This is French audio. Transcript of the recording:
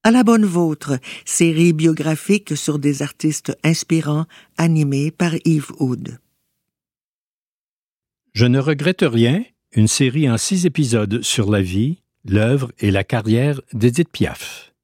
À la bonne vôtre, série biographique sur des artistes inspirants, animée par Yves Oud. Je ne regrette rien, une série en 6 épisodes sur la vie, l'œuvre et la carrière d'Édith Piaf.